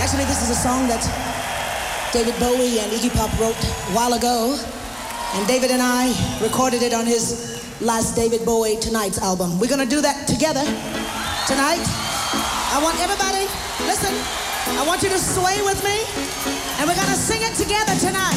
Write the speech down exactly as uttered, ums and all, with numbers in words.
Actually, this is a song that David Bowie and Iggy Pop wrote a while ago, and David and I recorded it on his last David Bowie Tonight's album. We're gonna do that together tonight. I want everybody, listen, I want you to sway with me, and we're gonna sing it together tonight.